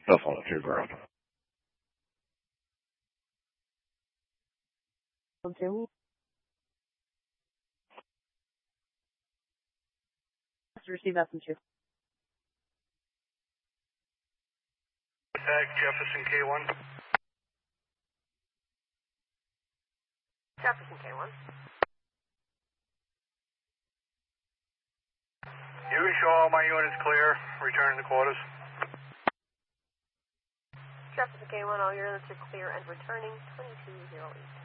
Buffalo 2 ground. Okay. Receive FM2. Tag Jefferson K1. Jefferson K1. You can show all my units clear. Return to quarters. Jefferson K1, all your units are clear and returning 2208.